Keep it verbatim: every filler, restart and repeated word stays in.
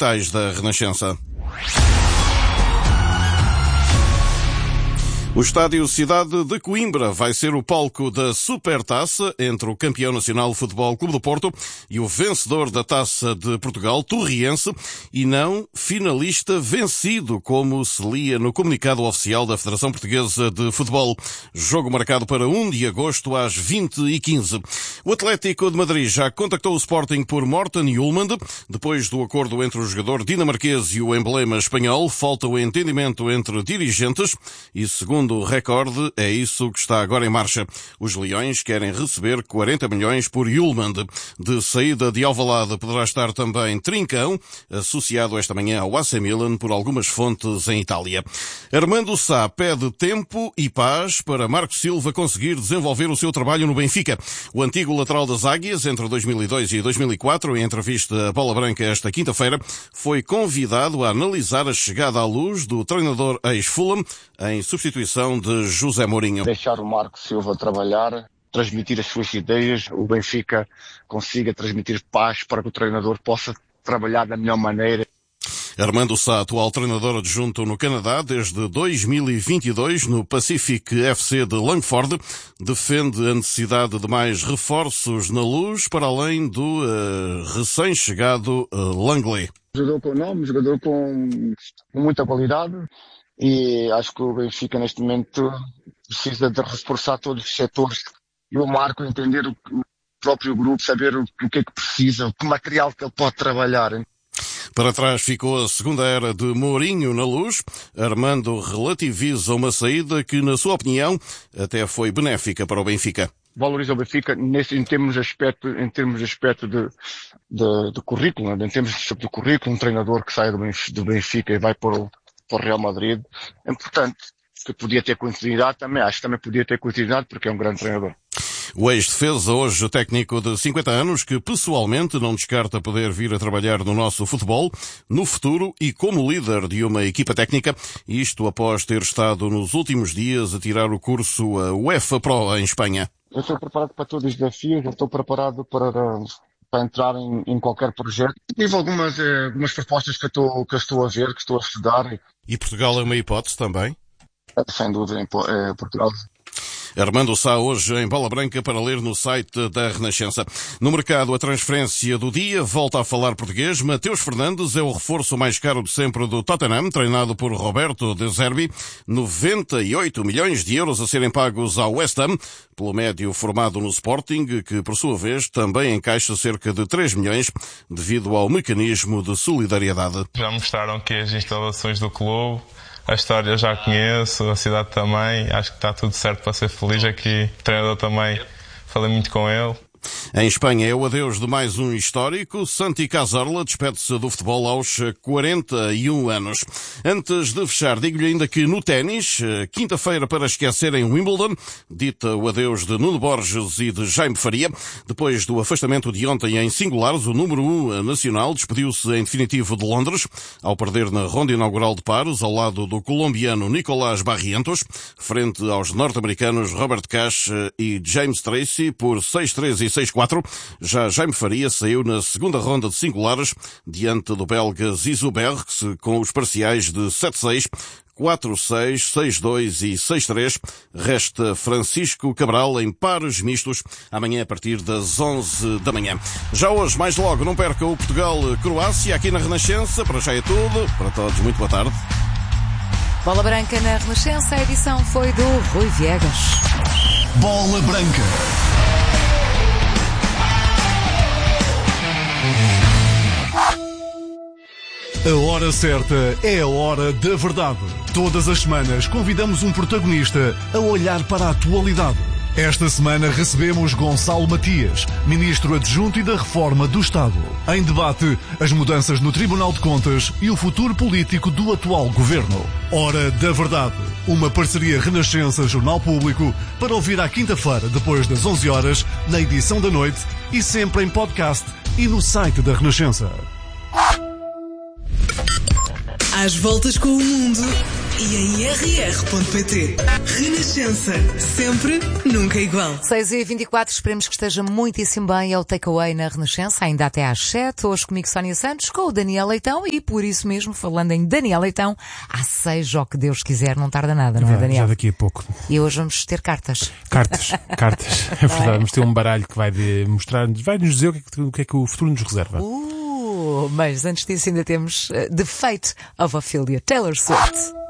digitais da Renascença. O Estádio Cidade de Coimbra vai ser o palco da Supertaça entre o campeão nacional Futebol Clube do Porto e o vencedor da Taça de Portugal, Torriense, e não finalista vencido, como se lia no comunicado oficial da Federação Portuguesa de Futebol. Jogo marcado para primeiro de agosto às vinte e quinze. O Atlético de Madrid já contactou o Sporting por Morten Hjulmand. Depois do acordo entre o jogador dinamarquês e o emblema espanhol, falta o entendimento entre dirigentes e, segundo Segundo o recorde, é isso que está agora em marcha. Os Leões querem receber quarenta milhões por Hjulmand. De saída de Alvalade poderá estar também Trincão, associado esta manhã ao A C Milan por algumas fontes em Itália. Armando Sá pede tempo e paz para Marco Silva conseguir desenvolver o seu trabalho no Benfica. O antigo lateral das Águias, entre dois mil e dois e dois mil e quatro, em entrevista à Bola Branca esta quinta-feira, foi convidado a analisar a chegada à luz do treinador ex-Fulham em substituição de José Mourinho. Deixar o Marco Silva trabalhar, transmitir as suas ideias, o Benfica consiga transmitir paz para que o treinador possa trabalhar da melhor maneira. Armando Sá, atual treinador adjunto no Canadá desde dois mil e vinte e dois no Pacific F C de Langford, defende a necessidade de mais reforços na Luz para além do uh, recém-chegado uh, Langley. Jogador com nome, jogador com, com muita qualidade. E acho que o Benfica neste momento precisa de reforçar todos os setores e o Marco entender o, o próprio grupo, saber o, o que é que precisa, que material que ele pode trabalhar. Hein? Para trás ficou a segunda era de Mourinho na Luz. Armando relativiza uma saída que, na sua opinião, até foi benéfica para o Benfica. Valoriza o Benfica nesse, em termos de aspecto, em termos de, aspecto de, de, de currículo, né? Em termos de currículo, um treinador que sai do Benfica, do Benfica e vai para o para o Real Madrid, é importante, que podia ter continuidade também, acho que também podia ter continuidade porque é um grande treinador. O ex-defesa, hoje técnico de cinquenta anos, que pessoalmente não descarta poder vir a trabalhar no nosso futebol, no futuro e como líder de uma equipa técnica, isto após ter estado nos últimos dias a tirar o curso a UEFA Pro em Espanha. Eu estou preparado para todos os desafios, eu estou preparado para... para entrar em, em qualquer projeto. Tive algumas, eh, algumas propostas que eu, estou, que eu estou a ver, que estou a estudar. E Portugal é uma hipótese também? Sem dúvida, em eh, Portugal. Armando Sá hoje em Bola Branca para ler no site da Renascença. No mercado, a transferência do dia volta a falar português. Mateus Fernandes é o reforço mais caro de sempre do Tottenham, treinado por Roberto De Zerbi. noventa e oito milhões de euros a serem pagos ao West Ham, pelo médio formado no Sporting, que por sua vez também encaixa cerca de três milhões devido ao mecanismo de solidariedade. Já mostraram que as instalações do clube, a história já conheço, a cidade também, acho que está tudo certo para ser feliz aqui. O treinador também, falei muito com ele. Em Espanha é o adeus de mais um histórico. Santi Cazorla despede-se do futebol aos quarenta e um anos. Antes de fechar, digo-lhe ainda que no ténis, quinta-feira para esquecer em Wimbledon, dita o adeus de Nuno Borges e de Jaime Faria. Depois do afastamento de ontem em singulares, o número um nacional despediu-se em definitivo de Londres, ao perder na ronda inaugural de pares, ao lado do colombiano Nicolás Barrientos, frente aos norte-americanos Robert Cash e James Tracy por seis três e seis quatro. Já Jaime Faria saiu na segunda ronda de singulares diante do belga Zizou Bergs com os parciais de sete seis, quatro seis, seis dois e seis três. Resta Francisco Cabral em pares mistos amanhã a partir das onze da manhã. Já hoje, mais logo, não perca o Portugal-Croácia aqui na Renascença. Para já é tudo. Para todos, muito boa tarde. Bola Branca na Renascença. A edição foi do Rui Viegas. Bola Branca. A hora certa é a hora da verdade. Todas as semanas convidamos um protagonista a olhar para a atualidade. Esta semana recebemos Gonçalo Matias, Ministro Adjunto e da Reforma do Estado. Em debate, as mudanças no Tribunal de Contas e o futuro político do atual governo. Hora da verdade. Uma parceria Renascença Jornal Público para ouvir à quinta-feira, depois das onze horas, na edição da noite e sempre em podcast e no site da Renascença. Às voltas com o mundo e em r r ponto p t. Renascença. Sempre, nunca igual. seis e vinte e quatro, esperemos que esteja muitíssimo bem. É o Takeaway na Renascença, ainda até às sete. Hoje comigo Sónia Santos, com o Daniel Leitão e por isso mesmo, falando em Daniel Leitão, há seis, ou que Deus quiser, não tarda nada, não é, Daniel? Já daqui a pouco. E hoje vamos ter cartas. Cartas, cartas. É verdade, vamos ter um baralho que vai de mostrar, vai nos dizer o que, é que, o que é que o futuro nos reserva. Uh, mas antes disso ainda temos uh, The Fate of Ophelia, Taylor Swift.